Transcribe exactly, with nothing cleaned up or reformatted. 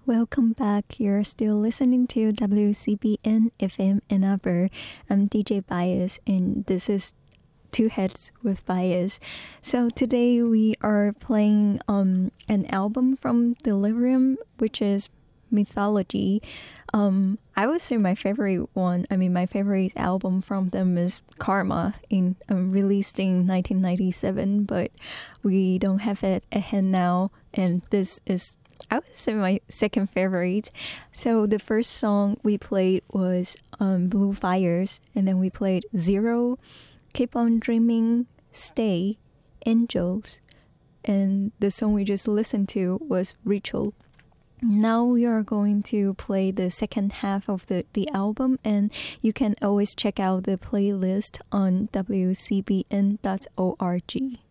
Welcome back. You're still listening to W C B N F M Ann Arbor. I'm D J Bias, and this is Two Heads with Bias. So today we are playing um, an album from Delirium, which is Mythology. Um, I would say my favorite one, I mean, my favorite album from them is Karma, in um, released in nineteen ninety-seven, but we don't have it at hand now, and this is, I would say, my second favorite. So the first song we played was um, Blue Fires, and then we played Zero, Keep on Dreaming, Stay, Angels, and the song we just listened to was Ritual. Now we are going to play the second half of the, the album, and you can always check out the playlist on W C B N dot org.